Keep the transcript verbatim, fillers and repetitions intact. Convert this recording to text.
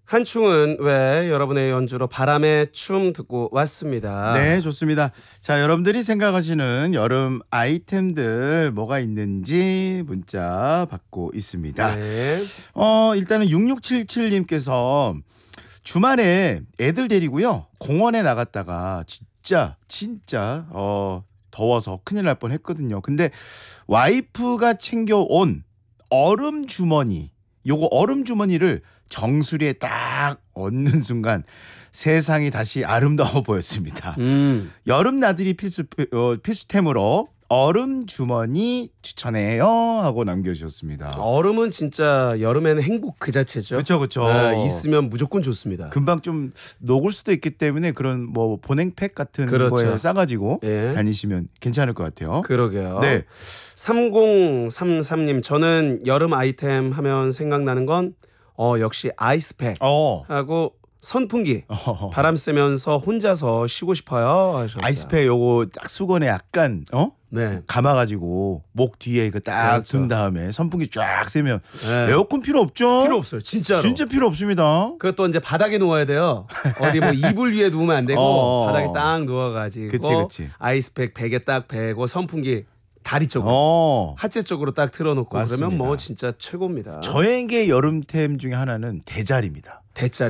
한충은 왜 여러분의 연주로 바람의 춤 듣고 왔습니다. 네, 좋습니다. 자, 여러분들이 생각하시는 여름 아이템들 뭐가 있는지 문자 받고 있습니다. 네. 어, 일단은 육육칠칠님께서 주말에 애들 데리고요 공원에 나갔다가 진짜 진짜 어 더워서 큰일 날 뻔했거든요. 근데 와이프가 챙겨온 얼음 주머니, 요거 얼음 주머니를 정수리에 딱 얹는 순간 세상이 다시 아름다워 보였습니다. 음. 여름 나들이 필수 어, 필수템으로 얼음 주머니 추천해요 하고 남겨주셨습니다. 얼음은 진짜 여름에는 행복 그 자체죠. 그렇죠, 그렇죠. 네, 있으면 무조건 좋습니다. 금방 좀 녹을 수도 있기 때문에 그런 뭐 보냉팩 같은 그렇죠. 거에 싸가지고 예. 다니시면 괜찮을 것 같아요. 그러게요. 네. 삼공삼삼님 저는 여름 아이템 하면 생각나는 건 어, 역시 아이스팩 어. 하고 선풍기. 어. 바람 쐬면서 혼자서 쉬고 싶어요 하셨어요. 아이스팩 요거 딱 수건에 약간 어? 네. 감아가지고 목 뒤에 이거 딱 그렇죠. 둔 다음에 선풍기 쫙 쐬면 네. 에어컨 필요 없죠? 필요 없어요. 진짜로. 진짜 필요 없습니다. 그것도 이제 바닥에 누워야 돼요. 어디 뭐 이불 위에 누우면 안 되고 어. 바닥에 딱 누워가지고 그치, 그치. 아이스팩 베개 딱 베고 선풍기 다리 쪽으로 어. 하체 쪽으로 딱 틀어놓고 맞습니다. 그러면 뭐 진짜 최고입니다. 저에게 여름템 중에 하나는 대자리입니다. 대짜리.